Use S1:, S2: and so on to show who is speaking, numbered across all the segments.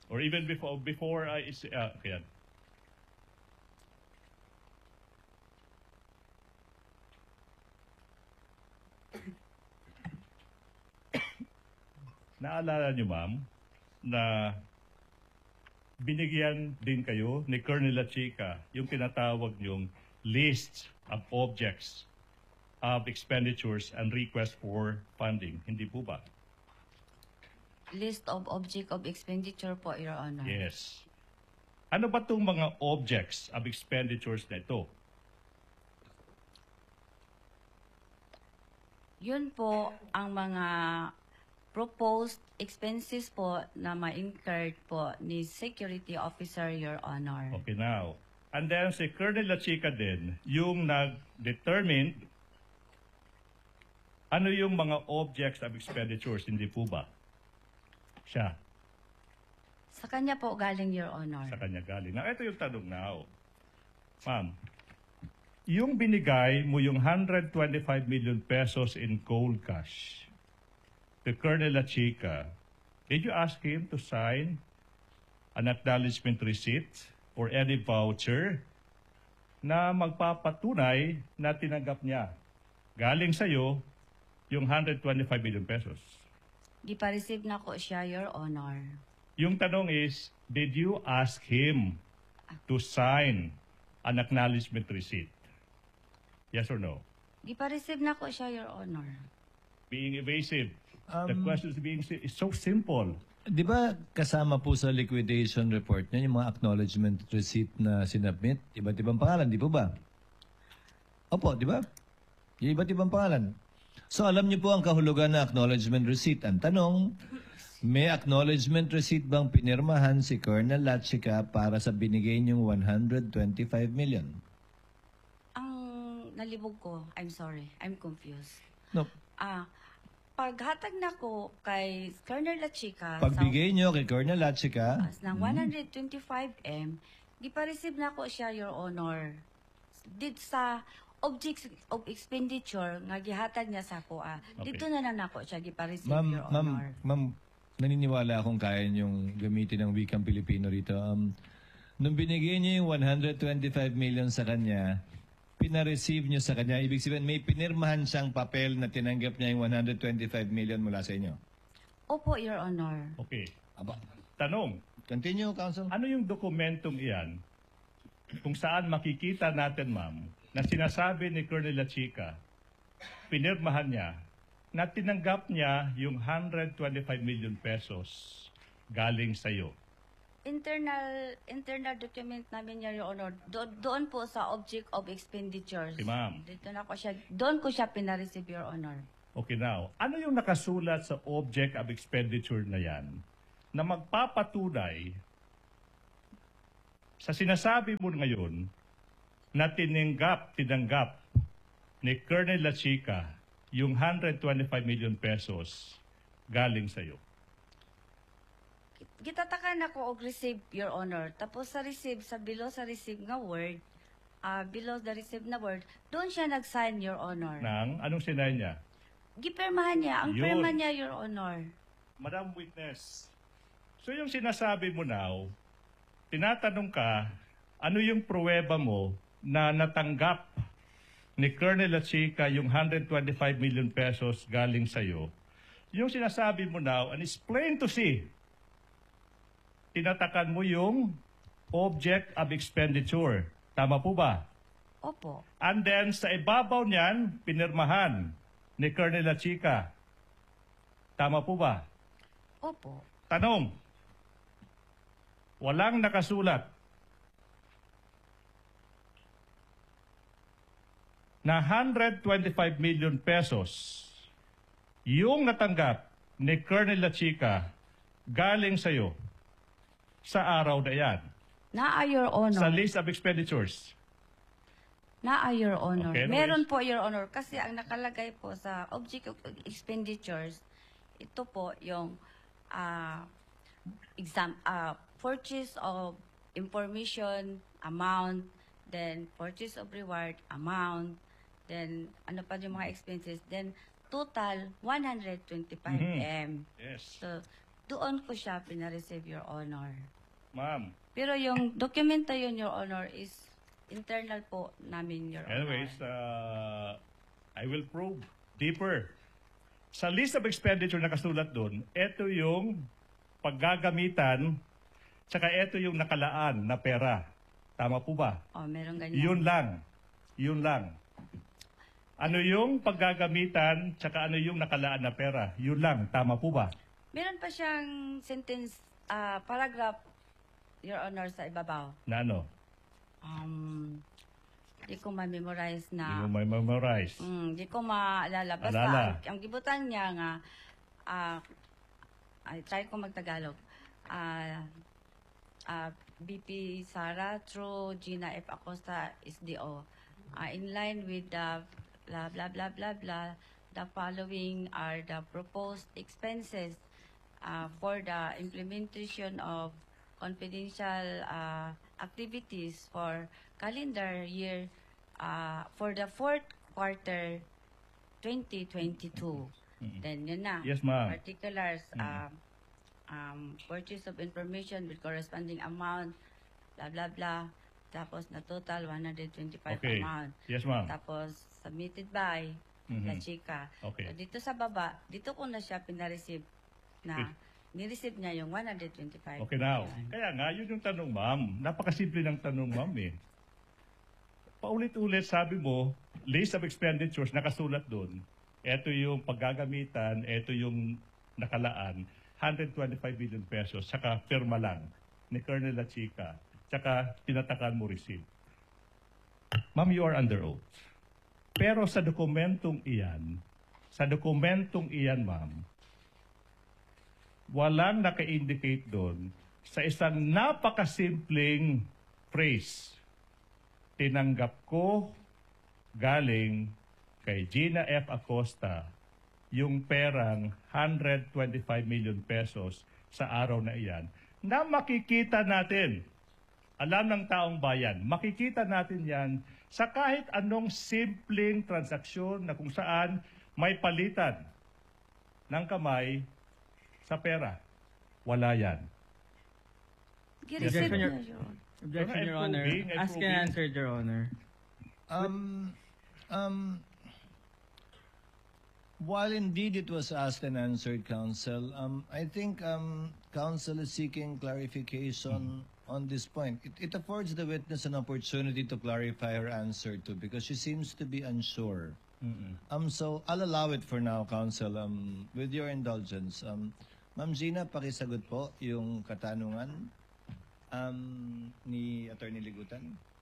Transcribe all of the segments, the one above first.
S1: Or even before kaya. Naalala niyo, ma'am, na binigyan din kayo ni Colonel Lachica yung tinatawag niyong list of objects of expenditures and request for funding. Hindi po ba?
S2: List of object of expenditure po, Your Honor.
S1: Yes. Ano ba itong mga objects of expenditures na ito?
S2: Yun po ang mga proposed expenses po na ma-incurred po ni Security Officer, Your Honor.
S1: Okay, now. And then si Colonel Lachica din, yung nag-determine ano yung mga objects of expenditures, hindi po ba? Siya.
S2: Sa kanya po galing, Your Honor.
S1: Sa kanya galing. Now, ito yung tanong now. Ma'am, yung binigay mo yung 125 million pesos in cold cash to Colonel Lachica, did you ask him to sign an acknowledgement receipt or any voucher na magpapatunay na tinanggap niya galing sa'yo yung 125 million pesos?
S2: Di pa receive na ko siya, Your Honor.
S1: Yung tanong is, did you ask him to sign an acknowledgement receipt? Yes or no?
S2: Di pa receive na ko siya, Your Honor.
S1: Being evasive. The question is so simple.
S3: Di ba kasama po sa liquidation report niya yung mga acknowledgement receipt na sinubmit? Iba't ibang pangalan, di po ba? Opo, di ba? Yung iba't ibang pangalan. So alam niyo po ang kahulugan na acknowledgement receipt. Ang tanong, may acknowledgement receipt bang pinirmahan si Colonel Lachica para sa binigay niyong 125 million?
S2: Ang nalibog ko, I'm sorry, I'm confused.
S3: No.
S2: Paghatag na ko kay Colonel Lachica
S3: Pagbigay niyo kay Colonel Lachica,
S2: ng 125M, di pa receive na ko siya, Your Honor. Did sa objects of expenditure nga gihatag niya sa ko, dito na lang ako siya gipa-receive, Your Honor.
S3: Ma'am, naniniwala akong kaya niyong gamitin ang wikang Pilipino rito. Nung binigay niyo yung 125 million sa kanya, pina-receive niyo sa kanya, ibig sabihin may pinirmahan siyang papel na tinanggap niya yung 125 million mula sa inyo?
S2: Opo, Your Honor.
S1: Okay.
S3: Aba,
S1: Tanong,
S3: continue, Counsel.
S1: ano yung dokumentong iyan kung saan makikita natin, ma'am, na sinasabi ni Colonel Lachica, pinirmahan niya, na tinanggap niya yung 125 million pesos galing sa'yo?
S2: Internal document namin niya, Your Honor. Doon po sa object of expenditures.
S1: Okay, ma'am.
S2: Dito na ko siya, doon ko siya pina-receive, Your Honor.
S1: Okay, now, ano yung nakasulat sa object of expenditure na yan na magpapatunay sa sinasabi mo ngayon na tinanggap ni Colonel Lachica yung 125 million pesos galing sa'yo?
S2: Gitatakan ako og receive, Your Honor. Tapos sa receive, below sa receive nga word, below the receive na word, doon siya nag-sign, Your Honor.
S1: Anong sinay niya?
S2: Gipirmahan niya. Ang
S1: Yun.
S2: pirma niya, Your Honor.
S1: Madam Witness, so yung sinasabi mo now, tinatanong ka, ano yung pruweba mo na natanggap ni Colonel Lachica yung 125 million pesos galing sa'yo? Yung sinasabi mo now, and it's plain to see, tinatakan mo yung object of expenditure. Tama po ba?
S2: Opo.
S1: And then sa ibabaw niyan, pinirmahan ni Colonel Lachica. Tama po ba?
S2: Opo.
S1: Tanong, walang nakasulat na 125 million pesos yung natanggap ni Colonel Lachica galing sa'yo sa araw na yan,
S2: Naa, Your Honor.
S1: sa list of expenditures.
S2: Naa, Your Honor.
S1: Okay,
S2: Meron po, Your Honor. Kasi ang nakalagay po sa object of expenditures, ito po yung purchase of information amount, then purchase of reward amount, then ano pa yung mga expenses, then total 125M.
S1: Yes.
S2: So, doon ko siya pinareceive, Your Honor.
S1: Ma'am,
S2: Pero yung dokumento yun, Your Honor, is internal po namin, Your
S1: anyways,
S2: Honor.
S1: I will probe deeper. Sa list of expenditure na kasulat doon, ito yung paggagamitan, tsaka ito yung nakalaan na pera. Tama po ba?
S2: Oh, meron ganyan.
S1: Yun lang. Yun lang. Ano yung paggagamitan, tsaka ano yung nakalaan na pera? Yun lang. Tama po ba?
S2: Meron pa siyang sentence, paragraph, Your Honor, sa ibabaw.
S1: Na ano?
S2: Di ko ma-memorize
S1: Hindi
S2: na.
S1: mo may memorize.
S2: Di ko maalala. Basta,
S1: Alala.
S2: ang gibutan niya nga, I try ko magtagalog. BP Sara through Gina F. Acosta, SDO. In line with the blah, blah, blah, blah, blah, the following are the proposed expenses for the implementation of confidential activities for calendar year for the fourth quarter 2022. Then yun na.
S1: Yes, ma'am.
S2: Particulars, purchase of information with corresponding amount, blah, blah, blah. Tapos na total 125
S1: Okay.
S2: amount.
S1: Yes, ma'am.
S2: Tapos submitted by La Chica.
S1: Okay.
S2: So, dito sa baba, dito ko na siya pinareceive na nireceive niya yung 125.
S1: Okay now. Kaya nga, yun yung tanong, ma'am. Napakasimple ng tanong, ma'am eh. Paulit-ulit sabi mo, list of expenditures nakasulat doon. Ito yung paggagamitan, ito yung nakalaan, 125 billion pesos, saka pirma lang ni Colonel La Chica, saka tinatakan mo receipt. Ma'am, you are under oath. Pero sa dokumentong iyan, ma'am, walang naka-indicate doon sa isang napakasimpleng phrase. Tinanggap ko galing kay Gina F. Acosta yung perang 125 million pesos sa araw na iyan na makikita natin, alam ng taong bayan, makikita natin yan sa kahit anong simpleng transaksyon na kung saan may palitan ng kamay sa pera. Wala yan.
S2: Gireceive
S4: Objection,
S2: niya
S4: Your-
S2: yun.
S4: Objection,
S1: I'm
S4: Your Honor.
S1: probing, I'm
S4: Ask and
S1: probing.
S4: answered, Your Honor.
S3: While indeed it was asked and answered, Counsel, I think Counsel is seeking clarification on this point. It affords the witness an opportunity to clarify her answer too, because she seems to be unsure. So I'll allow it for now, Counsel. With your indulgence, Ma'am Gina, pakisagot po yung katanungan ni Attorney Ligutan.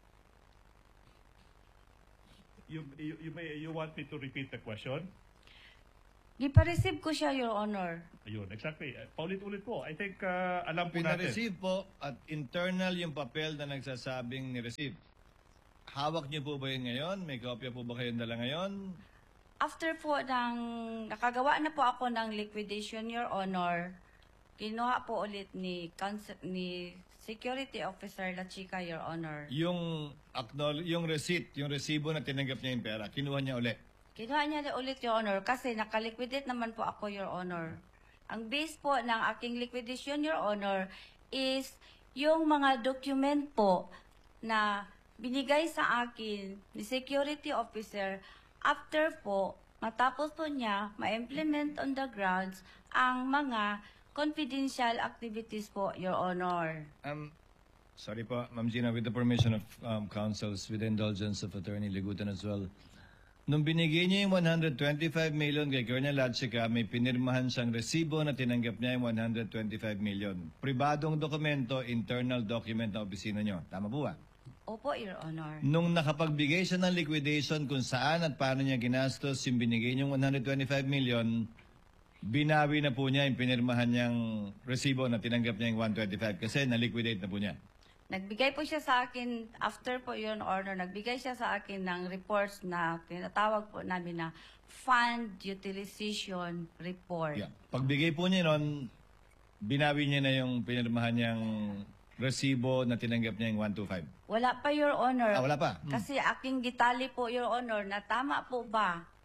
S1: You want me to repeat the question?
S2: Gipa-receive ko siya, Your Honor.
S1: Ayun, exactly. Paulit-ulit po. I think alam po natin.
S3: Pina-receive po at internal yung papel na nagsasabing ni-receive. Hawak niyo po ba yun ngayon? May kopya po ba kayong dala ngayon?
S2: After po nakagawa na po ako ng liquidation, Your Honor, kinuha po ulit ni Security Officer La Chica, Your Honor.
S3: Yung receipt, yung resibo na tinanggap niya yung pera, kinuha niya ulit.
S2: Kinuha niya ulit, Your Honor, kasi nakaliquidate naman po ako, Your Honor. Ang base po ng aking liquidation, Your Honor, is yung mga document po na binigay sa akin ni Security Officer after po, matapos po niya ma-implement on the grounds ang mga confidential activities po, Your Honor.
S3: Sorry po, Ma'am Gina, with the permission of counsels, with the indulgence of Attorney Ligutan as well. Nung binigay niya yung 125 million kay Colonel Lachica, may pinirmahan siyang resibo na tinanggap niya yung 125 million. Pribadong dokumento, internal document na opisina niyo. Tama po ba?
S2: Opo, Your Honor.
S3: Nung nakapagbigay siya ng liquidation kung saan at paano niya ginastos yung binigay niyong 125 million, binawi na po niya yung pinirmahan niyang resibo na tinanggap niya yung 125 kasi na-liquidate na po niya.
S2: Nagbigay po siya sa akin, after po Your Honor, nagbigay siya sa akin ng reports na tinatawag po namin na Fund Utilization Report.
S3: Yeah. Pagbigay po niya nun, binawi niya na yung pinirmahan niyang resibo na tinanggap niya yung 125.
S2: Wala pa, Your Honor.
S3: Wala pa?
S2: Kasi aking gitali po, Your Honor, na tama po ba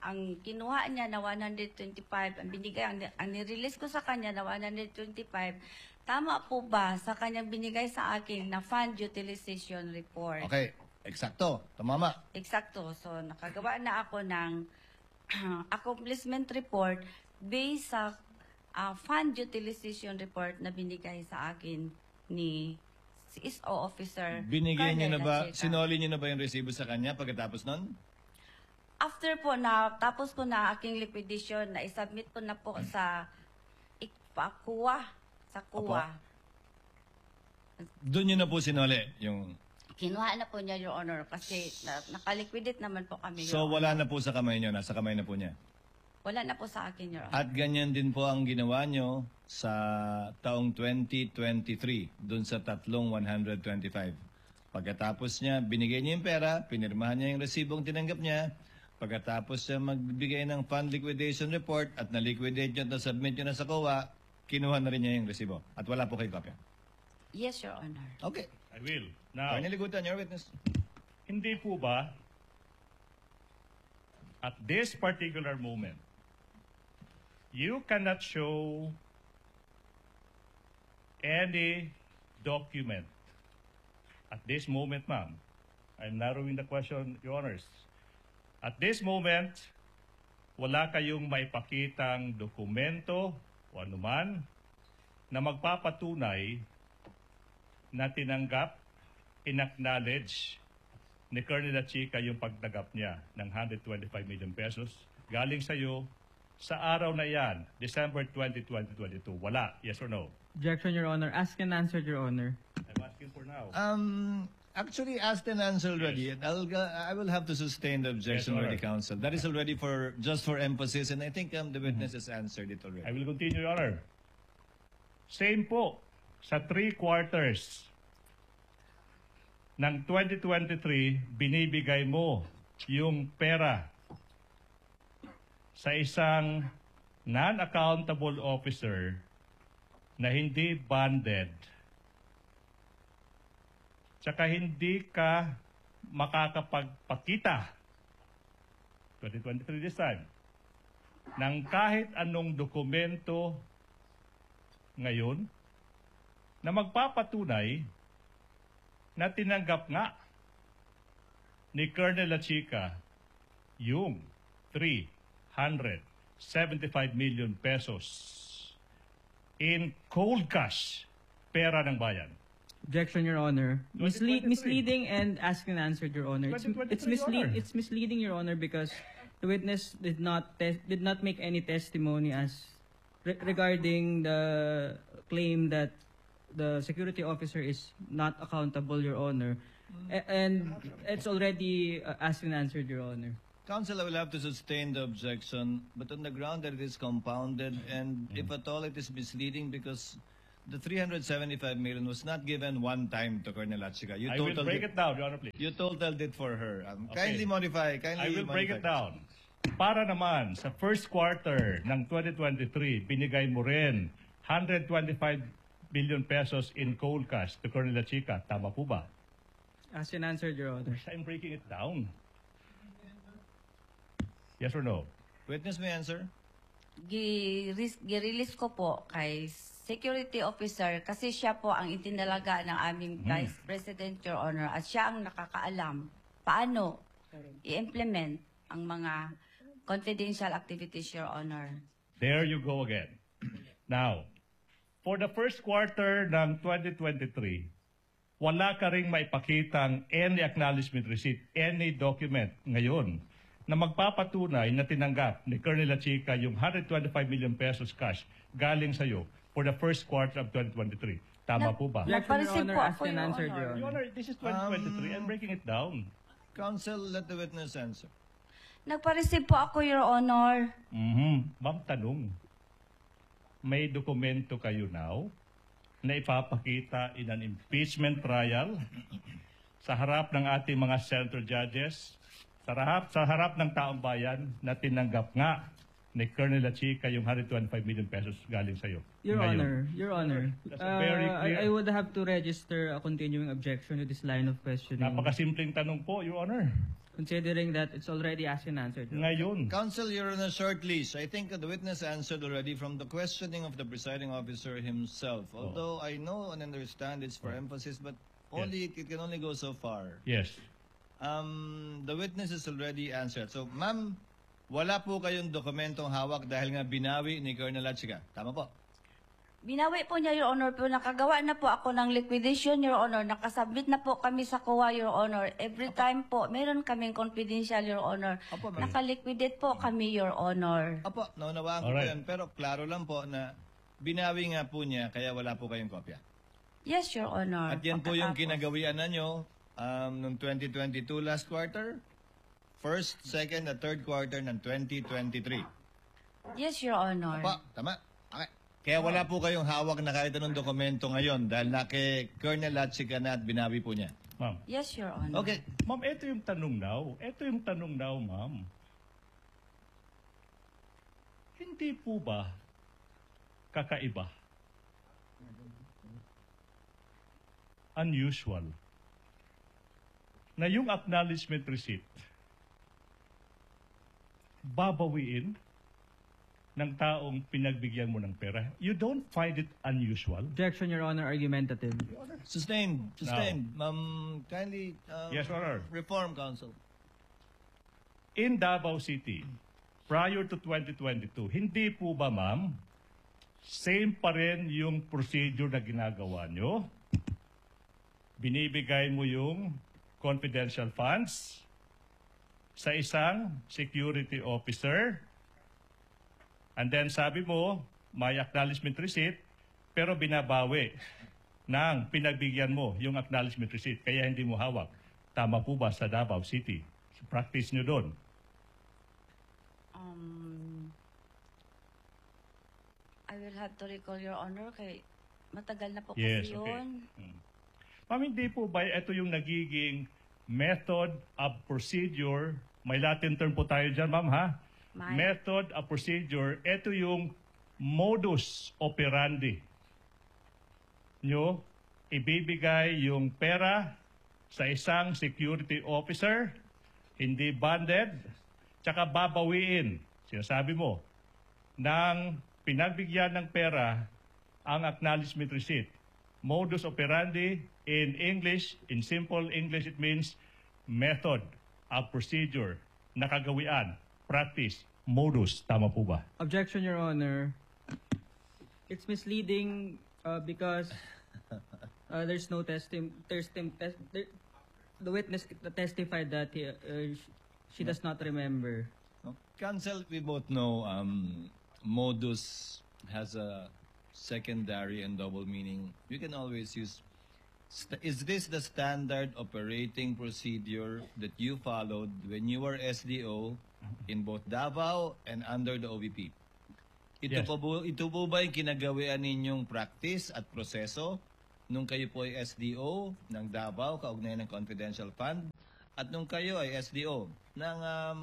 S2: ang kinuha niya na 125, ang binigay, ang nirelease ko sa kanya na 125, tama po ba sa kanyang binigay sa akin na fund utilization report?
S3: Okay, eksakto. Tumama.
S2: Eksakto. So, nakagawa na ako ng accomplishment report based sa fund utilization report na binigay sa akin ni CSO officer.
S3: Binigyan niyo na
S2: Colonel
S3: ba,
S2: Lacheca.
S3: sinoli niyo na ba yung resibo sa kanya pagkatapos nun?
S2: After po na, tapos ko na aking liquidation, na isubmit ko na po sa KUA. Sa KUA.
S3: Doon niyo na po sinoli yung...
S2: Kinuha na po niya, Your Honor, kasi nakaliquidate naman po kami, Your
S3: So
S2: Honor.
S3: wala na po sa kamay niyo, nasa kamay na po niya.
S2: Wala na po sa akin, Your Honor.
S3: At ganyan din po ang ginawa nyo sa taong 2023, dun sa tatlong 125. Pagkatapos niya, binigay niya yung pera, pinirmahan niya yung resibong tinanggap niya. Pagkatapos niya magbigay ng fund liquidation report at na-liquidate niya at na-submit niya na sa COA, kinuha na rin niya yung resibo. At wala po kayong kopya.
S2: Yes, Your Honor.
S3: Okay.
S1: I will. Now,
S3: Colonel Igutan, your witness.
S1: hindi po ba at this particular moment, you cannot show any document. At this moment, ma'am, I'm narrowing the question, Your Honors. At this moment, wala kayong maipakitang dokumento o anuman na magpapatunay na tinanggap, inacknowledge ni Colonel Lacheca yung pagtanggap niya ng 125 million pesos galing sa iyo sa araw na yan, December 20, 2022. Wala. Yes or no?
S4: Objection, Your Honor. Asked and answered, Your Honor.
S1: I'm asking for now.
S3: Actually, asked and answered already. And I will have to sustain the objection
S1: Yes, Your
S3: already,
S1: Honor.
S3: counsel. That is already for just for emphasis, and I think the witness has answered it already.
S1: I will continue, Your Honor. Same po sa 3 quarters ng 2023, binibigay mo yung pera sa isang non-accountable officer na hindi bonded, tsaka hindi ka makakapagpakita, 2023 this time, ng kahit anong dokumento ngayon na magpapatunay na tinanggap nga ni Colonel Lacheca yung 375 million pesos in cold cash, pera ng bayan.
S4: Objection, Your Honor.
S1: 2023.
S4: Misleading and asked and answered, Your Honor.
S1: 2023, Your Honor.
S4: It's misleading, Your Honor, because the witness did not make any testimony as regarding the claim that the security officer is not accountable, Your Honor. And it's already asked and answered, Your Honor.
S3: Counsel, I will have to sustain the objection, but on the ground that it is compounded, and if at all it is misleading, because the 375 million was not given one time to Colonel Lacheca.
S1: I will break it down, Your Honor, please.
S3: You totaled it for her.
S1: Okay.
S3: Kindly modify.
S1: I will break it
S3: modify.
S1: down. Para naman sa first quarter ng 2023, binigay mo rin 125 billion pesos in cold cash to Colonel Lacheca. Tama po ba?
S4: Asked and answered, Your Honor.
S1: I'm breaking it down. Yes or no?
S3: Witness may answer.
S2: Girelease ko po kay security officer kasi siya po ang itinalaga ng aming Vice President, Your Honor, at siya ang nakakaalam paano i-implement ang mga confidential activities, Your Honor.
S1: There you go again. Now, for the first quarter ng 2023, wala ka ring maipakitang any acknowledgement receipt, any document ngayon na magpapatunay na tinanggap ni Colonel Lacheca yung 125 million pesos cash galing sa'yo for the first quarter of 2023. Tama po ba?
S4: Objection, Your
S2: Napareceive
S4: Honor.
S2: po
S4: Asked
S2: ako,
S4: and
S2: Your
S4: answered,
S2: Honor.
S4: Your
S1: Your
S4: Honor.
S1: Honor, this is 2023. I'm breaking it down.
S3: Counsel, let the witness answer.
S2: Nagpa-receive po ako, Your Honor.
S1: Ma'am, tanong. May dokumento kayo now na ipapakita in an impeachment trial sa harap ng ating mga senator judges, sa harap ng taong bayan na tinanggap nga ni Colonel Lacheca yung 125 million pesos galing sa'yo.
S4: Your
S1: Ngayon.
S4: Honor, Your Honor,
S1: That's very clear.
S4: I would have to register a continuing objection to this line of questioning.
S1: Napakasimpleng tanong po, Your Honor.
S4: considering that it's already asked and answered.
S1: Ngayon,
S3: Counsel, you're on a short leash. I think the witness answered already from the questioning of the presiding officer himself. Although I know and understand it's for emphasis, but it can only go so far.
S1: yes.
S3: The witness has already answered. So, ma'am, wala po kayong dokumentong hawak dahil nga binawi ni Colonel Achica. Tama po.
S2: Binawi po niya, Your Honor, pero nakagawa na po ako ng liquidation, Your Honor. Nakasubmit na po kami sa COA, Your Honor. Every time po, meron kaming confidential, Your Honor.
S3: Opo, ma'am.
S2: Nakaliquidate po kami, Your Honor.
S3: Opo, naunawaan ko po
S1: Alright.
S3: yan. Pero klaro lang po na binawi nga po niya kaya wala po kayong kopya.
S2: Yes, Your Honor.
S3: At yan po yung
S2: Pagkatapos.
S3: kinagawian na nyo noong 2022 last quarter, first, second, at third quarter ng 2023.
S2: Yes, Your Honor.
S3: Opo, tama. Okay. Kaya wala po kayong hawak na kahit anong dokumento ngayon dahil na kay Colonel Achica na at binawi po niya.
S1: Ma'am.
S2: Yes, Your Honor.
S3: Okay.
S1: Ma'am, ito yung tanong now. Ito yung tanong now, ma'am. Hindi po ba kakaiba? Unusual na yung acknowledgement receipt babawiin ng taong pinagbigyan mo ng pera. You don't find it unusual?
S4: Objection, Your Honor, argumentative.
S3: Sustained. Sustained. Kindly
S1: Yes, Your Honor.
S3: reform counsel.
S1: In Davao City, prior to 2022, hindi po ba, ma'am, same pa rin yung procedure na ginagawa nyo? Binibigay mo yung confidential funds sa isang security officer, and then sabi mo, may acknowledgement receipt, pero binabawi ng pinagbigyan mo yung acknowledgement receipt, kaya hindi mo hawak. Tama po ba sa Davao City? Practice nyo doon.
S2: I will have to recall, Your Honor, kay matagal na po
S1: Yes,
S2: kasi
S1: okay.
S2: yun.
S1: Ma'am, hindi po ba ito yung nagiging method of procedure? May Latin term po tayo dyan, ma'am, ha?
S2: May.
S1: Method of procedure, ito yung modus operandi nyo, ibibigay yung pera sa isang security officer, hindi banded, tsaka babawiin, sinasabi mo, ng pinagbigyan ng pera ang acknowledgement receipt. Modus operandi, in English, in simple English, it means method of procedure, nakagawian, practice, modus. Tama po ba?
S4: Objection, Your Honor. It's misleading because there's no the witness testified that she does not remember.
S3: No? Counsel, we both know modus has a secondary and double meaning. You can always use, is this the standard operating procedure that you followed when you were SDO in both Davao and under the OVP? Ito,
S1: Yes.
S3: ito po ba yung kinagawian ninyong practice at proseso nung kayo po ay SDO ng Davao, kaugnay ng confidential fund, at nung kayo ay SDO ng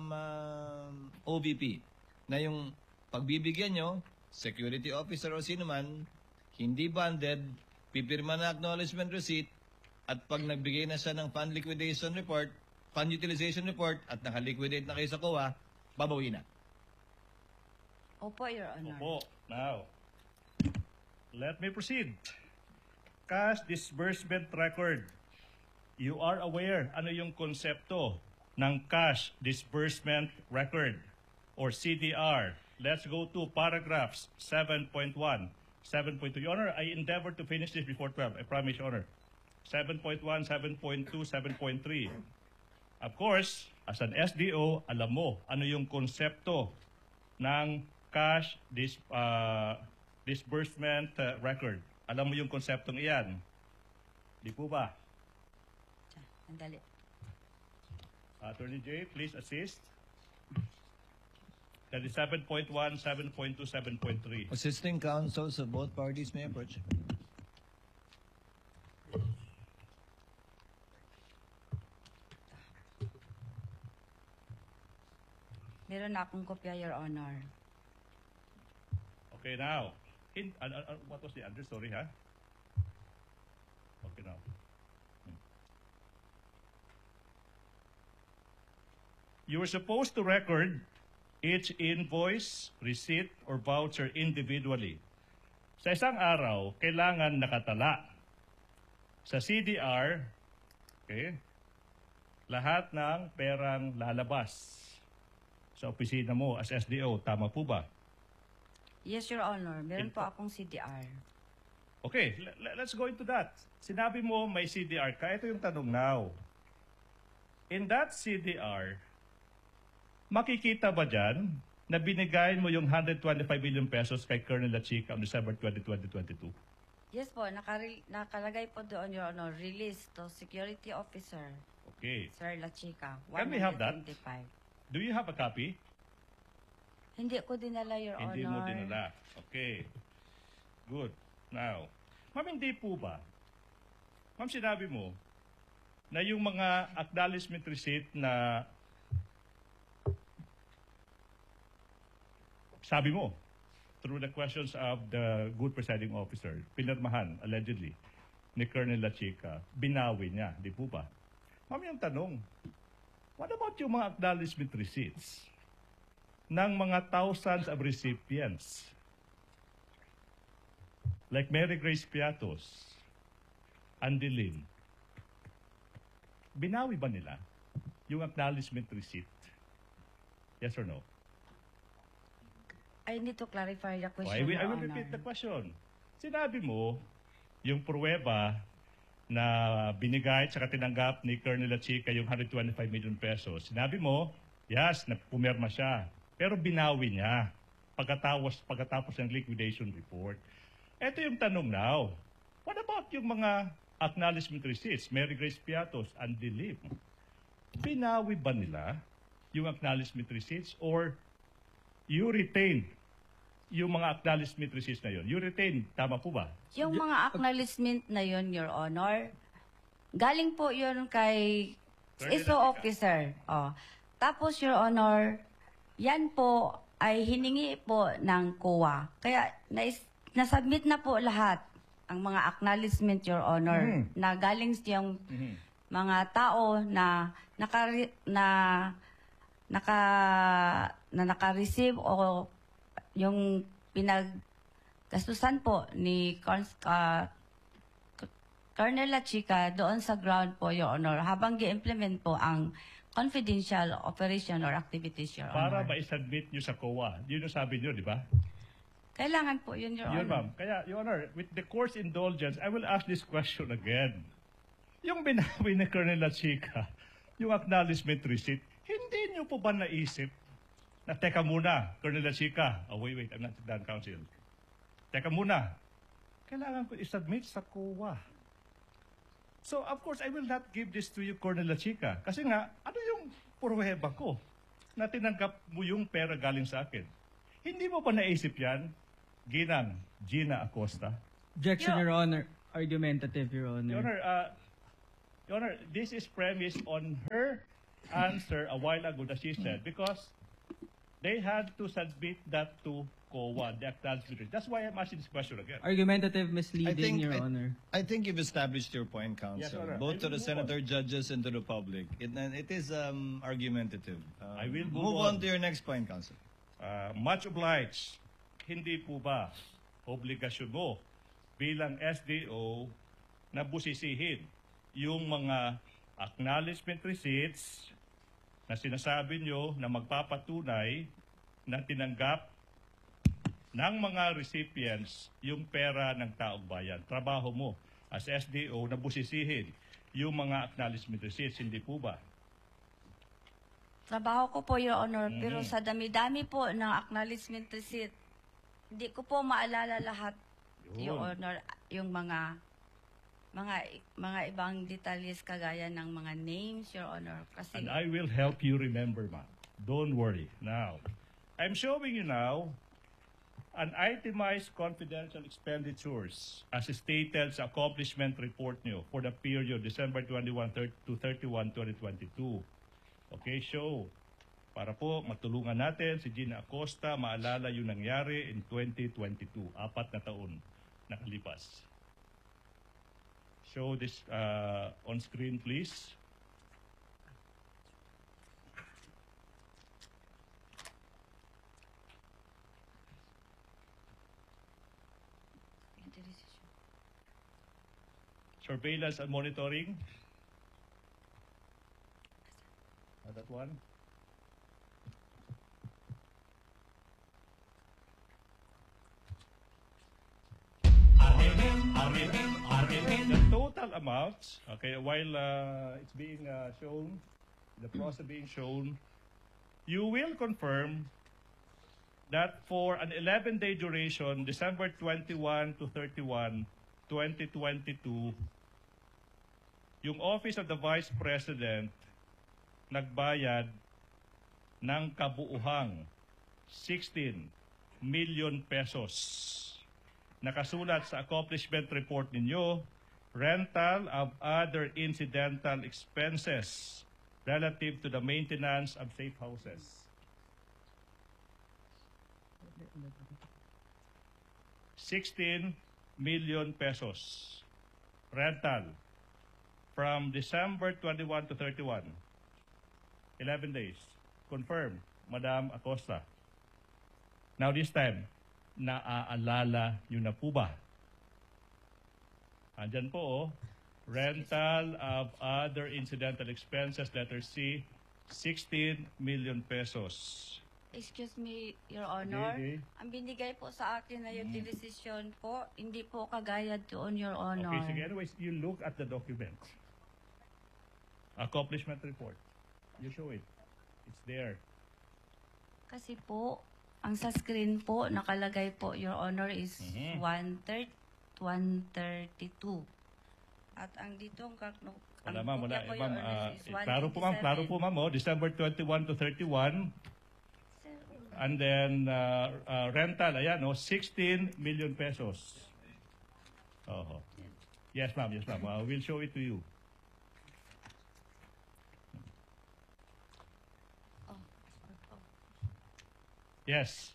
S3: OVP, na yung pagbibigyan nyo, security officer o sino man, hindi banded, pipirma na acknowledgement receipt, at pag nagbigay na siya ng fund liquidation report, fund utilization report, at nakaliquidate na kayo sa COA, babawi na.
S2: Opo, Your Honor.
S1: Opo. Now, let me proceed. Cash disbursement record. You are aware ano yung konsepto ng cash disbursement record or CDR. Let's go to paragraphs 7.1, 7.2. Your Honor, I endeavor to finish this before 12. I promise, Your Honor. 7.1, 7.2, 7.3. Of course, as an SDO, alam mo ano yung konsepto ng cash disbursement record. Alam mo yung konseptong iyan. Di po ba?
S2: Andali.
S1: Attorney J, please assist. That is 7.1, 7.2, 7.3.
S3: Assisting counsels of both parties may approach.
S2: Meron na akong kopya, Your Honor.
S1: Okay, now. What was the understory, ha? Okay, now. you were supposed to record each invoice, receipt, or voucher individually. Sa isang araw, kailangan nakatala sa CDR, okay, lahat ng perang lalabas sa opisina mo as SDO. Tama po ba?
S2: Yes, Your Honor. Meron po akong CDR.
S1: Okay, let's go into that. Sinabi mo may CDR ka. Ito yung tanong now. In that CDR, makikita ba dyan na binigay mo yung 125 million pesos kay Colonel La Chica on December 20, 2022?
S2: Yes po, nakalagay po doon, Your Honor, release to security officer,
S1: Okay.
S2: Sir La Chica,
S1: Can we have that?
S2: 125.
S1: Do you have a copy?
S2: Hindi ko dinala, Your
S1: Hindi mo
S2: Honor.
S1: dinala. Okay. Good. Now, ma'am, hindi po ba? Ma'am, sinabi mo na yung mga acknowledgement receipt na sabi mo, through the questions of the good presiding officer, pinirmahan, allegedly, ni Colonel La Chica, binawi niya, di po ba? Ma'am, yung tanong, what about yung mga acknowledgement receipts ng mga thousands of recipients? Like Mary Grace Piatos, Andy Lim. Binawi ba nila yung acknowledgement receipt? Yes or no?
S2: I need to clarify the
S1: Oh,
S2: question,
S1: I will
S2: Your Honor.
S1: repeat the question. Sinabi mo, yung pruweba na binigay at saka tinanggap ni Colonel La Chica yung 125 million pesos. Sinabi mo, yes, pumirma siya. Pero binawi niya pagkatapos ng liquidation report. Ito yung tanong now. What about yung mga acknowledgement receipts? Mary Grace Piatos, Andy Lim. Binawi ba nila yung acknowledgement receipts or you retain yung mga acknowledgement receipts na yun? You retain, tama po ba?
S2: Yung mga acknowledgement na yun, Your Honor, galing po yun kay
S1: Colonel
S2: ISO
S1: Latica.
S2: officer. Oh. Tapos, Your Honor, yan po ay hiningi po ng COA. Kaya nasubmit na po lahat ang mga acknowledgement, Your Honor, na galing yung mga tao na naka-receive o yung pinaggastusan po ni Colonel La Chica doon sa ground po, Your Honor, habang gi-implement po ang confidential operation or activities, Your
S1: Para
S2: Honor.
S1: ma-submit nyo sa COA. Yun yung sabi nyo, di ba?
S2: Kailangan po yun, Your
S1: Yun,
S2: Honor.
S1: ma'am. Kaya, Your Honor, with the court's indulgence, I will ask this question again. Yung binawi ni Colonel La Chica, yung acknowledgement receipt, hindi nyo po ba naisip na, teka muna, Colonel La Chica, oh, wait, I'm not done, counsel. Teka muna, kailangan ko i-submit sa COA. So, of course, I will not give this to you, Colonel La Chica. Kasi nga, ano yung pruweba ko na tinanggap mo yung pera galing sa akin? Hindi mo pa naisip yan, Ginang Gina Acosta?
S4: Objection, Your Honor. Argumentative, Your Honor.
S1: Your Honor, this is premised on her answer a while ago that she said because they had to submit that to COA, the acknowledgement. That's why I'm asking this question again.
S4: Argumentative misleading, Your Honor.
S3: I think you've established your point, counsel,
S1: Yes, Your Honor.
S3: both
S1: I
S3: to the
S1: will move
S3: senator, judges, and to the public. It is argumentative.
S1: I will
S3: move
S1: move
S3: on
S1: on.
S3: to your next point, counsel.
S1: Much obliged. Hindi po ba obligasyon mo bilang SDO na busisihin yung mga acknowledgement receipts na sinasabi nyo na magpapatunay na tinanggap ng mga recipients yung pera ng taong bayan. Trabaho mo as SDO na busisihin yung mga acknowledgement receipts, hindi po ba?
S2: Trabaho ko po, Your Honor, pero sa dami-dami po ng acknowledgement receipt, hindi ko po maalala lahat,
S1: Yun.
S2: Your Honor, yung mga ibang detalles kagaya ng mga names, Your Honor. Kasi
S1: And I will help you remember, ma'am. Don't worry. Now, I'm showing you now an itemized confidential expenditures as stated sa accomplishment report nyo for the period December 21 to 31, 2022. Okay, show. Para po matulungan natin si Gina Acosta maalala yung nangyari in 2022, 4 na taon nakalipas. Show this on screen, please. surveillance and monitoring. That one. The total amount, okay, while it's being shown, the process being shown, you will confirm that for an 11-day duration, December 21 to 31, 2022, yung Office of the Vice President nagbayad ng kabuuhang 16 million pesos. Nakasulat sa accomplishment report ninyo, rental of other incidental expenses relative to the maintenance of safe houses. 16 million pesos rental from December 21 to 31. 11 days. Confirm, Madam Acosta. Now this time, naaalala nyo na po ba? Andyan po, oh, rental of other incidental expenses, letter C, 16 million pesos.
S2: Excuse me, Your Honor.
S1: Okay.
S2: Ang binigay po sa akin na utilization po, hindi po kagaya doon, Your Honor.
S1: Okay, sige. Anyways, you look at the document. Accomplishment report. You show it. It's there.
S2: Kasi po, ang sa screen po, nakalagay po, Your Honor, is 132. At ang dito,
S1: Wala ma'am, wala.
S2: po,
S1: Ma'am,
S2: Your Honor, is
S1: klaro po ma'am, klaro po ma'am. Oh, December 21 to 31. And then, rental, ayan, oh, 16 million pesos. Oh. Yes ma'am, yes ma'am. We'll show it to you. Yes.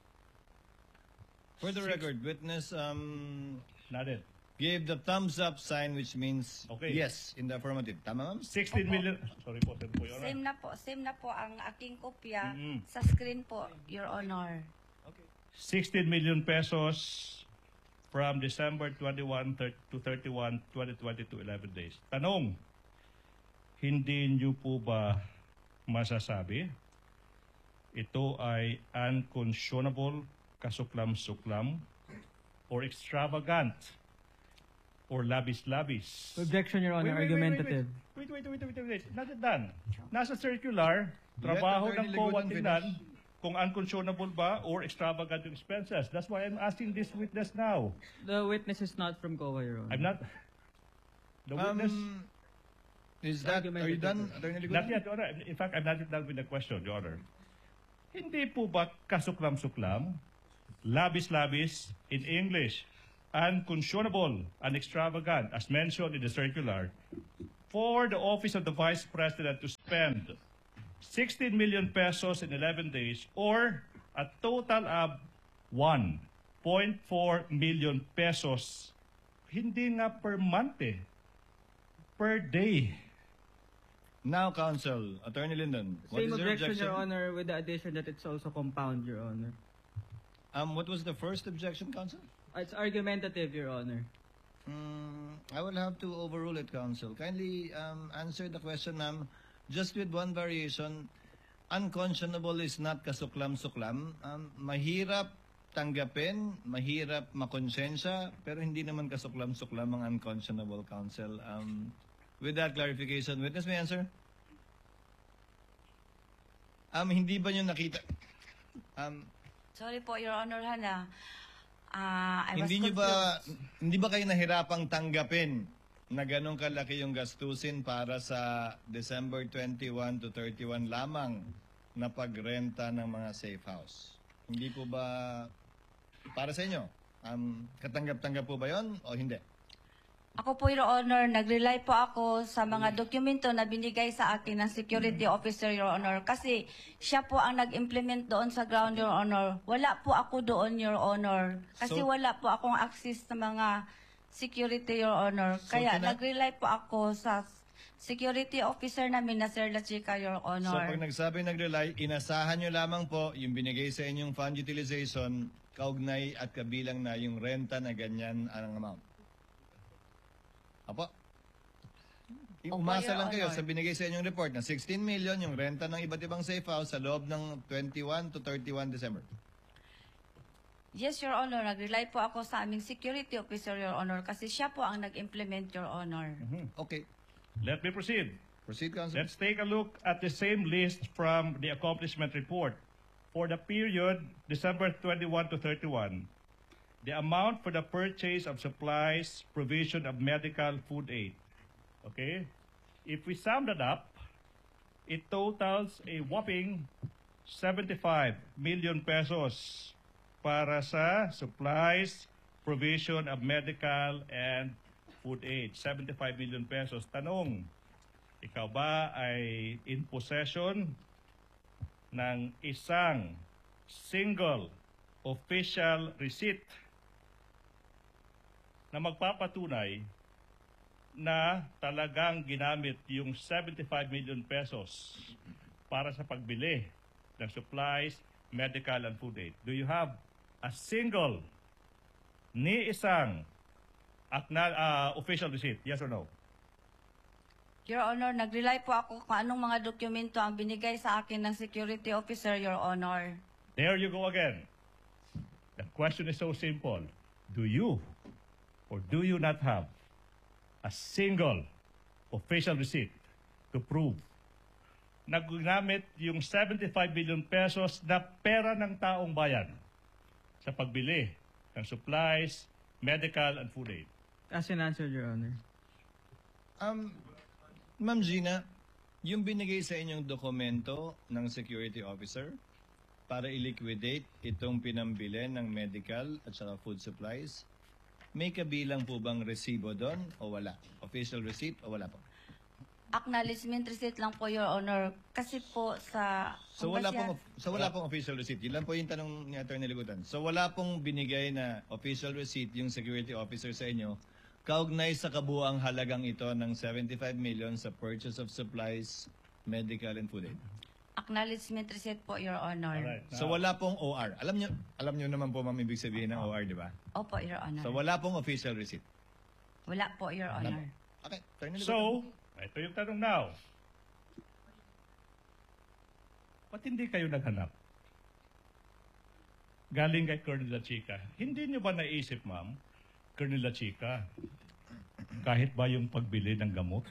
S3: For the record, witness
S1: Natin.
S3: gave the thumbs up sign, which means
S1: Okay.
S3: yes in the affirmative. Tama, ma'am?
S1: 16 million. Sorry po, Your Honor.
S2: Same na po ang aking kopya
S1: Mm-mm.
S2: sa screen po, Your Honor.
S1: 16 million pesos from December 21 to 31, 2022, 11 days. Tanong, hindi niyo po ba masasabi ito ay unconscionable, kasuklam-suklam, or extravagant, or labis-labis?
S4: Objection, Your Honor. Argumentative.
S1: Wait. Not done. Nasa circular, trabaho
S3: Yet,
S1: ng
S3: Attorney
S1: COA
S3: Ligudan,
S1: tingnan kung unconscionable ba or extravagant yung expenses. That's why I'm asking this witness now.
S4: The witness is not from COA, Your Honor.
S1: I'm not... The witness...
S3: Is that, are you done, Attorney
S1: Not
S3: Ligudan?
S1: yet, Your Honor. In fact, I'm not done with the question, Your Honor. Hindi po ba kasuklam-suklam, labis-labis, in English, unconscionable and extravagant, as mentioned in the circular, for the Office of the Vice President to spend 16 million pesos in 11 days or a total of 1.4 million pesos, hindi nga per month eh, per day.
S3: Now, counsel, Attorney Lyndon, what
S4: Same
S3: is your
S4: objection,
S3: objection?
S4: Your Honor, with the addition that it's also compound, Your Honor.
S3: What was the first objection, counsel?
S4: It's argumentative, Your Honor.
S3: I will have to overrule it, counsel. Kindly answer the question, ma'am, just with one variation. Unconscionable is not kasuklam-suklam. Mahirap tanggapin, mahirap makonsensya, pero hindi naman kasuklam-suklam ang unconscionable, counsel. With that clarification, witness may answer? Hindi ba nyo nakita?
S2: Sorry po, Your Honor, Hana.
S3: Hindi ba kayo nahirapang tanggapin na ganong kalaki yung gastusin para sa December 21 to 31 lamang na pagrenta ng mga safe house? Hindi po ba para sa inyo? Katanggap-tanggap po ba yon o hindi?
S2: Ako po, Your Honor, nag-rely po ako sa mga dokumento na binigay sa akin ng security officer, Your Honor. Kasi siya po ang nag-implement doon sa ground, Your Honor. Wala po ako doon, Your Honor. Kasi
S3: So-
S2: wala po akong access sa mga security, Your Honor. Kaya nag-rely po ako sa security officer namin na Sir La Chica, Your
S3: So
S2: Honor.
S3: pag nagsabi nag-rely, inasahan nyo lamang po yung binigay sa inyong fund utilization, kaugnay at kabilang na yung renta na ganyan ang amount. Apo?
S2: Opo,
S3: Umasa
S2: Your
S3: lang kayo
S2: Honor.
S3: sa binigay sa inyong report na 16 million yung renta ng iba't ibang safe house sa loob ng 21 to 31 December.
S2: Yes, Your Honor. Nag-rely po ako sa aming security officer, Your Honor, kasi siya po ang nag-implement, Your Honor.
S3: Okay.
S1: Let me proceed.
S3: Proceed, Counsel.
S1: Let's take a look at the same list from the accomplishment report. For the period December 21 to 31, the amount for the purchase of supplies, provision of medical food aid. Okay? If we sum that up, it totals a whopping 75 million pesos para sa supplies, provision of medical and food aid. 75 million pesos. Tanong, ikaw ba ay in possession ng isang single official receipt na magpapatunay na talagang ginamit yung 75 million pesos para sa pagbili ng supplies, medical and food aid? Do you have a single ni isang official receipt? Yes or no?
S2: Your Honor, nag-rely po ako kung anong mga dokumento ang binigay sa akin ng security officer, Your Honor.
S1: There you go again. The question is so simple. Do you or do you not have a single official receipt to prove na ginamit yung 75 billion pesos na pera ng taong bayan sa pagbili ng supplies, medical, and food aid?
S4: As an answer, Your Honor.
S3: Ma'am Gina, yung binigay sa inyong dokumento ng security officer para i-liquidate itong pinambili ng medical at saka food supplies, may kabilang po bang resibo doon o wala? Official receipt o wala po?
S2: Acknowledgement receipt lang po, Your Honor. Kasi po sa...
S3: So wala pong official receipt. Yun lang po yung tanong ni Atty. Ligutan. So wala pong binigay na official receipt yung security officer sa inyo kaugnay sa kabuang halagang ito ng 75 million sa purchase of supplies, medical and food aid.
S2: Acknowledgement receipt po, Your Honor.
S1: Alright.
S3: So wala pong OR. Alam nyo naman po ma'am ibig sabihin ng OR, di ba?
S2: Opo, Your Honor.
S3: So wala pong official receipt.
S2: Wala po, Your Honor.
S3: Okay, Atty. Ligutan.
S1: So, ito yung tanong now. Ba't hindi kayo naghanap? Galing kay Colonel La Chica. Hindi niyo ba naisip, ma'am, Colonel La Chica, kahit ba yung pagbili ng gamot,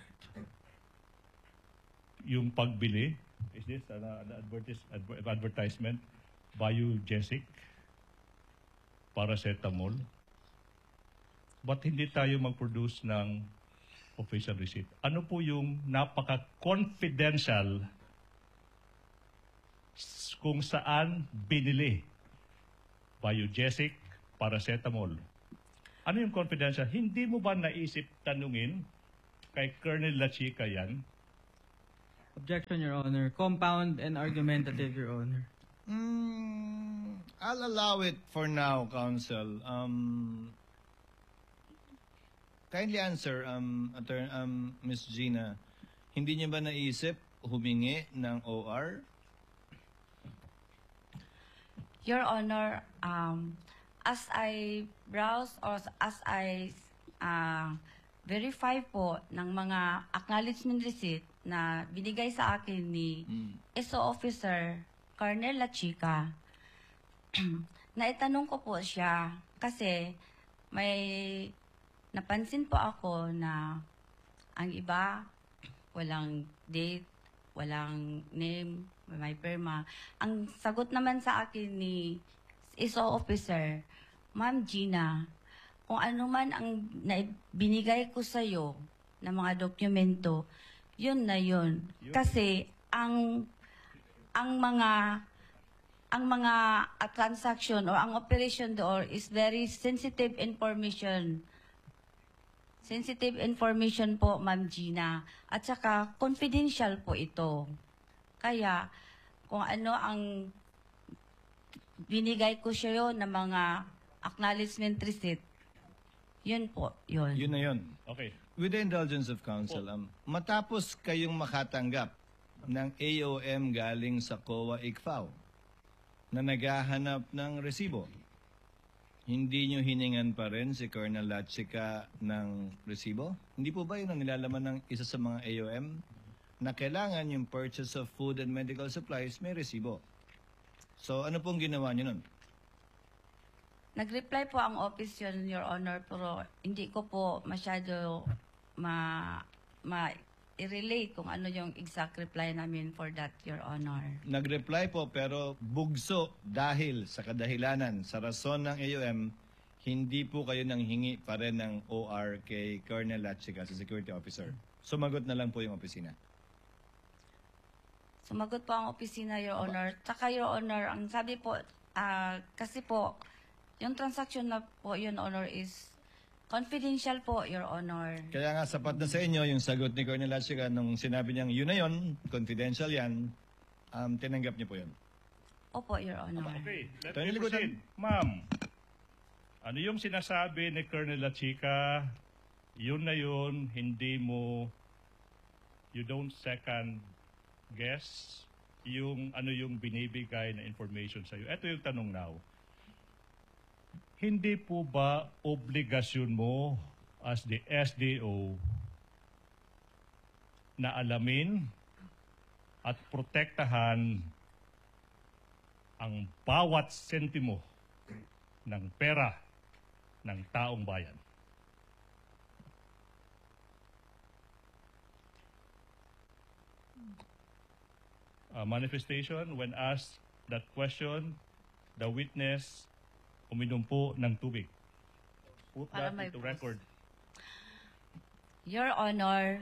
S1: yung pagbili, is this an advertisement, Biogesic, paracetamol, ba't hindi tayo mag-produce ng official receipt? Ano po yung napaka-confidential kung saan binili Biogesic, paracetamol? Ano yung confidential? Hindi mo ba naisip tanungin kay Colonel La Chica yan?
S4: Objection, Your Honor. Compound and argumentative, Your Honor.
S3: I'll allow it for now, Counsel. Kindly answer, Ms. Gina. Hindi niyo ba naisip humingi ng OR?
S2: Your Honor, as I browse or as I verify po ng mga acknowledgement receipt na binigay sa akin ni SO Officer Colonel La Chica, naitanong ko po siya kasi may napansin po ako na ang iba walang date, walang name, may pirma. Ang sagot naman sa akin ni SO Officer, Ma'am Gina, kung ano man ang binigay ko sa iyo na mga dokumento, yun na yun. Kasi ang mga transaction or ang operation door is very sensitive information. Sensitive information po, Ma'am Gina. At saka confidential po ito. Kaya kung ano ang binigay ko siya yun na mga acknowledgement receipt, yun po, yun.
S3: Yun na yun.
S1: Okay.
S3: With the indulgence of counsel, matapos kayong makatanggap ng AOM galing sa COA ICFAO na naghahanap ng resibo, hindi nyo hiningan pa rin si Colonel Lachica ng resibo? Hindi po ba yun ang nilalaman ng isa sa mga AOM na kailangan yung purchase of food and medical supplies may resibo? So ano pong ginawa nyo nun?
S2: Nag-reply po ang office yun, Your Honor, pero hindi ko po masyado i-relate kung ano yung exact reply namin for that, Your Honor.
S3: Nag-reply po pero bugso dahil sa kadahilanan, sa rason ng AOM, hindi po kayo nang hingi pa rin ng OR kay Colonel Lachica sa security officer. Sumagot na lang po yung opisina.
S2: Sumagot po ang opisina, Your Honor. Tsaka, Your Honor, ang sabi po, kasi po, yung transaction na po, Your Honor, is confidential po, Your Honor.
S3: Kaya nga sapat na sa inyo yung sagot ni Colonel Lachica nung sinabi niyang yun na yun, confidential yan, tinanggap niyo po yun.
S2: Opo, Your Honor.
S1: Okay, let
S3: Attorney
S1: me
S3: Libutan.
S1: proceed. Ma'am, ano yung sinasabi ni Colonel Lachica? Yun na yun, hindi mo, you don't second guess yung ano yung binibigay na information sa'yo. Ito yung tanong now. Hindi po ba obligasyon mo as the SDO na alamin at protektahan ang bawat sentimo ng pera ng taong bayan? Manifestation, when asked that question, the witness uminom po ng tubig. Put
S2: Para
S1: that
S2: may
S1: into
S2: pause.
S1: record.
S2: Your Honor,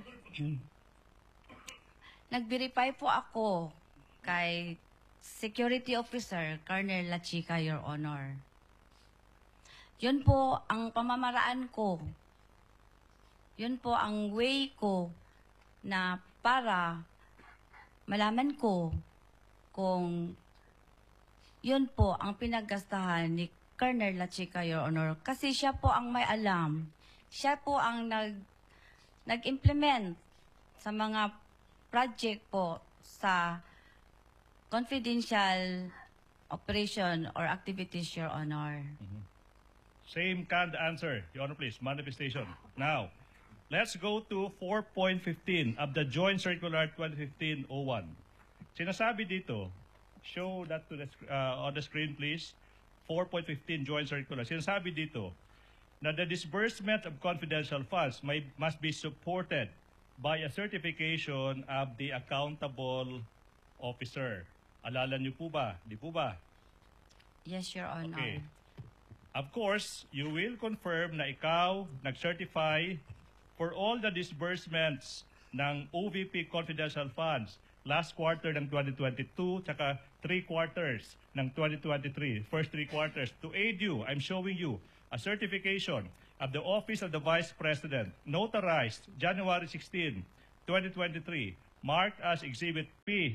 S2: nag-verify po ako kay Security Officer Colonel Lachica, Your Honor. Yun po ang pamamaraan ko. Yun po ang way ko na para malaman ko kung yun po ang pinaggastahan ni Colonel Lachica, Your Honor. Kasi siya po ang may alam. Siya po ang nag-implement sa mga project po sa confidential operation or activities, Your Honor.
S1: Same canned answer. Your Honor, please. Manifestation. Now, let's go to 4.15 of the Joint Circular 2015-01. Sinasabi dito, show that to the, on the screen, please. 4.15 Joint Circular. Sinasabi dito na the disbursement of confidential funds must be supported by a certification of the accountable officer. Alala niyo po ba? Di po ba?
S2: Yes, Your Honor.
S1: Okay. Of course, you will confirm na ikaw nag-certify for all the disbursements ng OVP confidential funds last quarter ng 2022 tsaka 3 quarters ng 2023, first 3 quarters. To aid you, I'm showing you a certification of the Office of the Vice President, notarized January 16, 2023, marked as Exhibit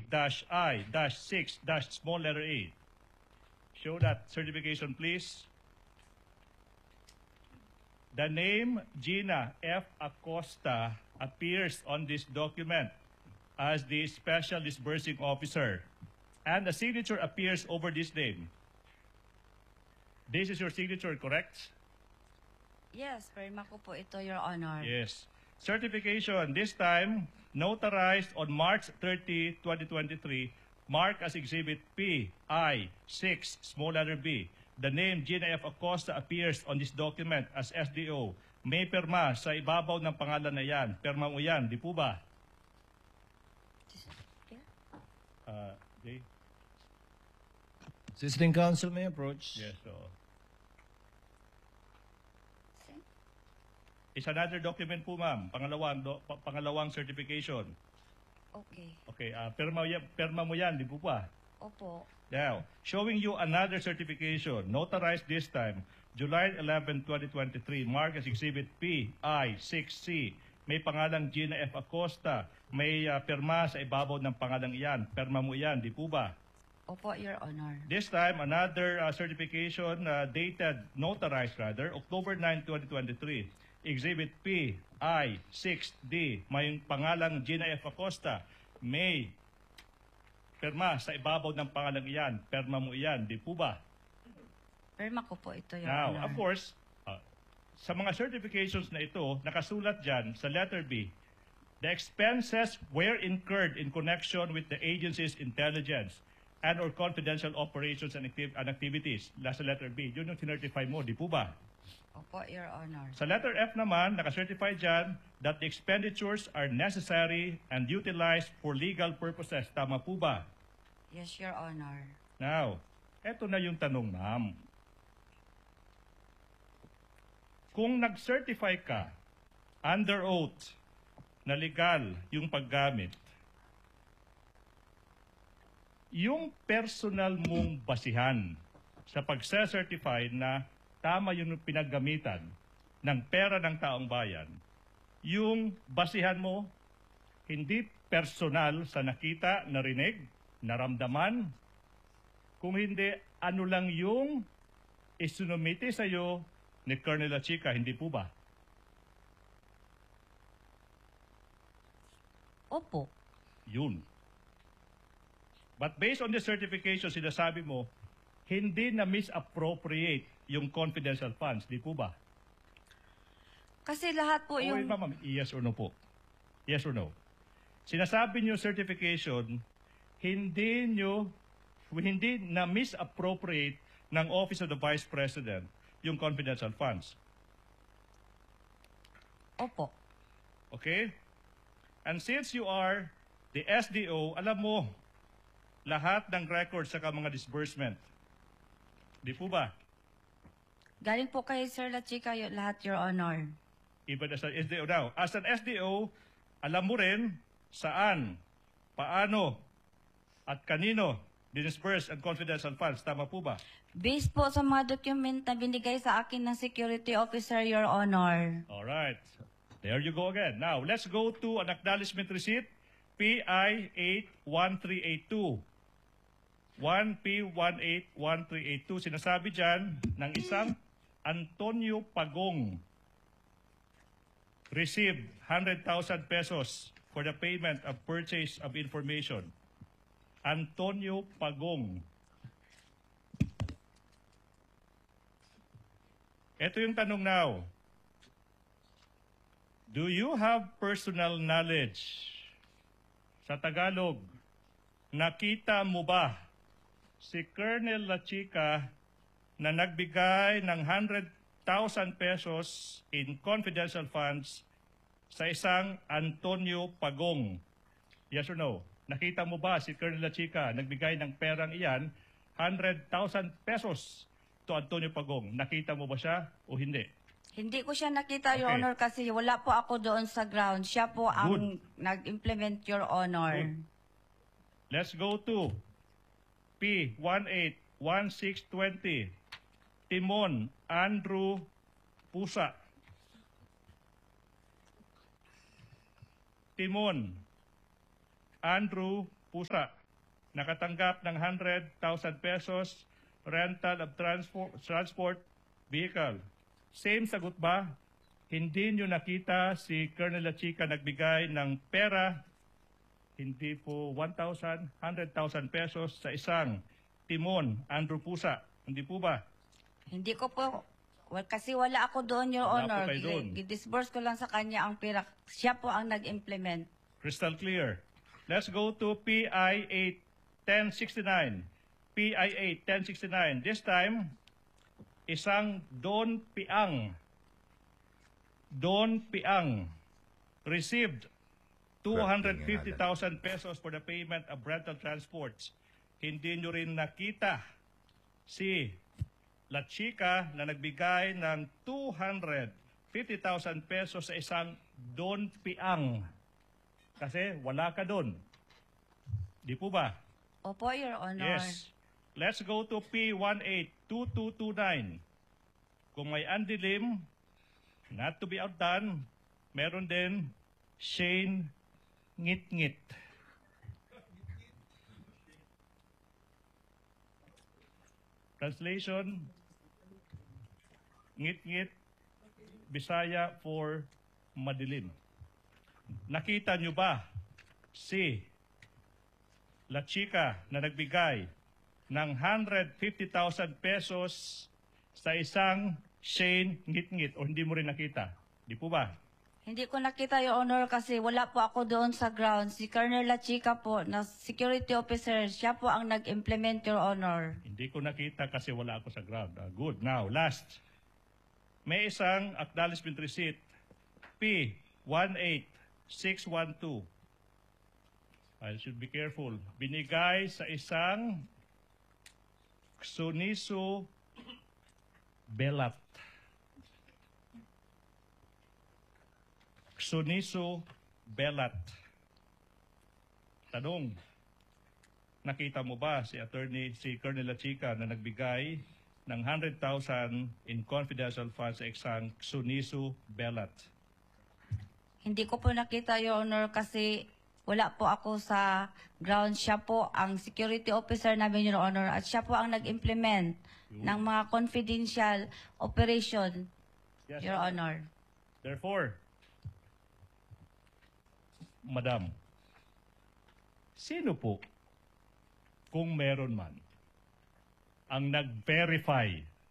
S1: P-I-6-small letter A. Show that certification, please. The name Gina F. Acosta appears on this document as the Special Disbursing Officer, and the signature appears over this name. This is your signature, correct?
S2: Yes, firma ko po ito, Your Honor.
S1: Yes. Certification, this time, notarized on March 30, 2023, marked as Exhibit P-I-6, small letter B. The name Gina F. Acosta appears on this document as SDO. May perma sa ibabaw ng pangalan na yan. Perma mo yan, di po ba? Jay?
S3: Assisting Counsel may approach.
S1: Yes, so. Is another document po, ma'am. Pangalawang certification.
S2: Okay.
S1: Okay, perma mo yan, di po ba?
S2: Opo.
S1: Now, showing you another certification, notarized this time, July 11, 2023, marked as Exhibit P-I-6C. May pangalang Gina F. Acosta. May perma sa ibabaw ng pangalang iyan. Perma mo iyan, di po ba?
S2: Opo, Your Honor.
S1: This time, another certification dated, notarized rather, October 9, 2023. Exhibit P-I-6D. May pangalang Gina F. Acosta. May perma sa ibabaw ng pangalang iyan. Perma mo iyan, di po ba?
S2: Perma ko po ito, Your
S1: Now,
S2: Honor.
S1: of course, sa mga certifications na ito, nakasulat dyan sa letter B, the expenses were incurred in connection with the agency's intelligence and or confidential operations and activities. Nasa letter B, yun yung sinertify mo, di po ba?
S2: Opo, Your Honor.
S1: Sa letter F naman, nakacertify dyan that the expenditures are necessary and utilized for legal purposes. Tama po ba?
S2: Yes, Your Honor.
S1: Now, eto na yung tanong, ma'am. Kung nag-certify ka under oath na legal yung paggamit, yung personal mong basihan sa pag-certify na tama yung pinaggamitan ng pera ng taong bayan, yung basihan mo hindi personal sa nakita, narinig, naramdaman, kung hindi ano lang yung isinumite sa iyo ni Colonel Lachica, hindi po ba?
S2: Opo.
S1: Yun. But based on the certification, sinasabi mo, hindi na misappropriate yung confidential funds, di po ba?
S2: Kasi lahat po
S1: Wait,
S2: yung...
S1: ma'am, yes or no po? Yes or no? Sinasabi niyo certification, hindi na misappropriate ng Office of the Vice President yung confidential funds.
S2: Opo.
S1: Okay? And since you are the SDO, alam mo lahat ng records sa mga disbursement. Di po ba?
S2: Galing po kay Sir Lachica lahat, Your Honor.
S1: Even as an SDO now. As an SDO, alam mo rin saan, paano, at kanino dinisburse ang confidential funds. Tama po ba?
S2: Based po sa mga document na binigay sa akin ng security officer, Your Honor.
S1: Alright. There you go again. Now, let's go to an acknowledgement receipt, PI 81382. 1P181382. Sinasabi dyan ng isang Antonio Pagong received 100,000 pesos for the payment of purchase of information. Antonio Pagong. Ito yung tanong now. Do you have personal knowledge? Sa Tagalog, nakita mo ba si Colonel Lachica na nagbigay ng 100,000 pesos in confidential funds sa isang Antonio Pagong? Yes or no? Nakita mo ba si Colonel Lachica nagbigay ng perang iyan, 100,000 pesos to Antonio Pagong? Nakita mo ba siya o hindi?
S2: Hindi ko siya nakita, Your
S1: Okay.
S2: Honor, kasi wala po ako doon sa ground. Siya po ang nag-implement, Your Honor.
S1: Good. Let's go to P181620. Timon Andrew Pusa. Timon Andrew Pusa. Nakatanggap ng 100,000 pesos rental of transport vehicle. Same sagot ba? Hindi nyo nakita si Colonel Lachica nagbigay ng pera, hindi po 1,000, 100,000 pesos sa isang Timon Andrew Pusa. Hindi po ba?
S2: Hindi ko po, kasi wala ako doon, Your
S1: Wala
S2: Honor.
S1: po kayo doon.
S2: Disburse ko lang sa kanya ang pera. Siya po ang nag-implement.
S1: Crystal clear. Let's go to PI 81069. PI 81069. This time, isang Don Piang received 250,000 pesos for the payment of rental transports. Hindi nyo rin nakita si Lachica na nagbigay ng 250,000 pesos sa isang Don Piang. Kasi wala ka doon. Di po ba?
S2: Opo, Your Honor.
S1: Yes. Let's go to P182229. Kung may andilim, not to be outdone, meron din Shane Ngit-Ngit. Translation, Ngit-Ngit, Bisaya for madilim. Nakita nyo ba si Lachica na nagbigay ng 150,000 pesos sa isang Shane Ngit-Ngit o hindi mo rin nakita? Di po ba?
S2: Hindi ko nakita, Your Honor, kasi wala po ako doon sa ground. Si Colonel La Chica po, na security officer, siya po ang nag-implement, Your Honor.
S1: Hindi ko nakita kasi wala ako sa ground. Good. Now, last. May isang acknowledgement receipt. P18612. I should be careful. Binigay sa isang Suniso Belat. Suniso Belat. Tanong, nakita mo ba si Colonel La Chica na nagbigay ng 100,000 in confidential funds sa isang Suniso Belat?
S2: Hindi ko po nakita, Your Honor, kasi wala po ako sa ground. Siya po ang security officer namin, Your Honor, at siya po ang nag-implement ng mga confidential operation,
S1: Yes,
S2: Your Honor.
S1: Therefore, Madam, sino po, kung meron man, ang nag-verify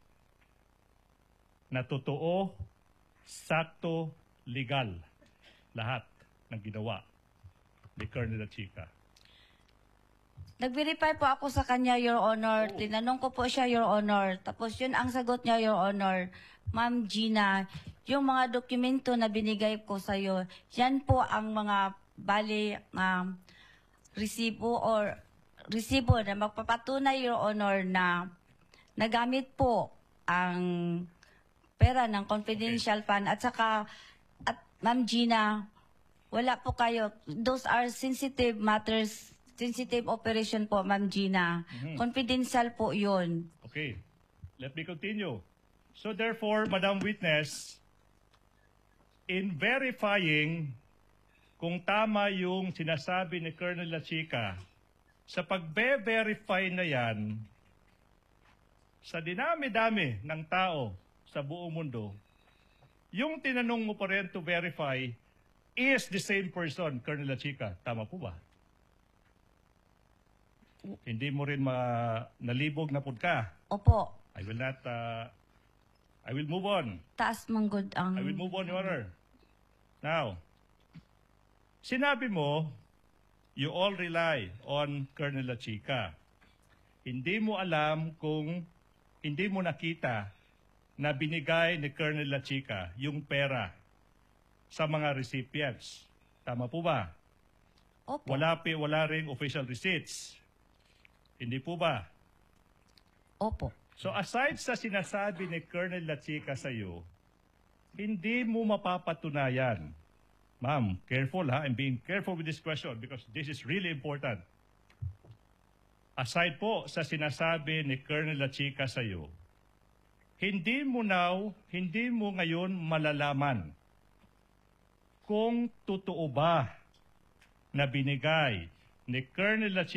S1: na totoo, sakto, legal, lahat ng ginawa ni Colonel La Chica?
S2: Nag-verify po ako sa kanya, Your Honor. Tinanong ko po siya, Your Honor. Tapos yun ang sagot niya, Your Honor. Ma'am Gina, yung mga dokumento na binigay ko sa iyo, yan po ang mga resibo na magpapatunay, Your Honor, na nagamit po ang pera ng confidential fund. At saka, Ma'am Gina, wala po kayo. Those are sensitive matters, sensitive operation po, Ma'am Gina. Confidential po yun.
S1: Okay, let me continue. So therefore, Madam Witness, in verifying kung tama yung sinasabi ni Colonel La Chica, sa pagbe-verify na yan, sa dinami-dami ng tao sa buong mundo, yung tinanong mo pa rin to verify is the same person, Colonel La Chica. Tama po ba? Hindi mo rin nalibog na pud ka.
S2: Opo.
S1: I will move on.
S2: Taas manggod ang...
S1: I will move on, Your Honor. Now, sinabi mo, you all rely on Colonel La Chica. Hindi mo alam kung hindi mo nakita na binigay ni Colonel La Chica yung pera sa mga recipients. Tama po ba?
S2: Opo.
S1: Wala ring official receipts. Hindi po ba?
S2: Opo.
S1: So aside sa sinasabi ni Colonel La Chica sa iyo, hindi mo mapapatunayan. Ma'am, careful ha. I'm being careful with this question because this is really important. Aside po sa sinasabi ni Colonel La Chica sa iyo, hindi mo ngayon malalaman kung totoo ba na binigay ni Colonel La Chica